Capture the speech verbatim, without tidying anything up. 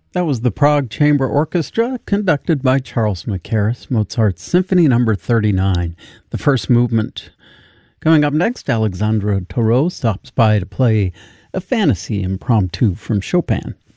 That was the Prague Chamber Orchestra, conducted by Charles Mackerras, Mozart's Symphony Number thirty-nine, the first movement. Coming up next, Alexandra Taureau stops by to play a fantasy impromptu from Chopin.